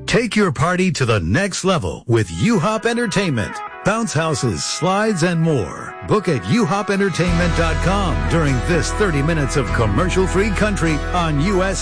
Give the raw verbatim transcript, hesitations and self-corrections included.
Take your party to the next level with U-Hop Entertainment. Bounce houses, slides, and more. Book at u hop entertainment dot com during this thirty minutes of commercial-free country on U S